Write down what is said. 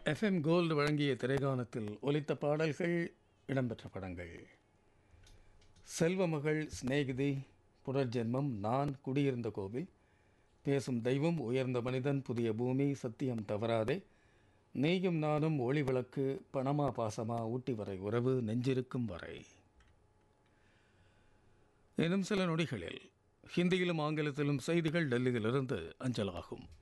FM gold வழங்கிய திரைகானத்தில் ஒலித்த பாடல்கள் இடம்பெற்ற படங்கள்: செல்வமகள், சிநேகிதி, புனர்ஜென்மம், நான், குடியிருந்த கோவில், பேசும் தெய்வம், உயர்ந்த மனிதன், புதிய பூமி, சத்தியம் தவறாதே, நீயும் நானும், ஒளி விளக்கு, பணமா பாசமா, ஊட்டி வரை உறவு, நெஞ்சிருக்கும் வரை. இன்னும் சில நொடிகளில் ஹிந்தியிலும் ஆங்கிலத்திலும் செய்திகள் டெல்லியிலிருந்து அஞ்சலாகும்.